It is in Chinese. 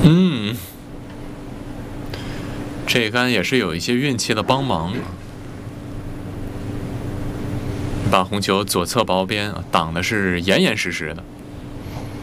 嗯，这杆也是有一些运气的帮忙，把红球左侧薄边挡的是严严实实的。